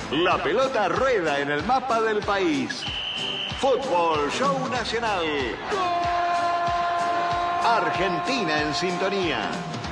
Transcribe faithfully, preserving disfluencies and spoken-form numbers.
La pelota rueda en el mapa del país. Fútbol Show Nacional. Argentina en sintonía.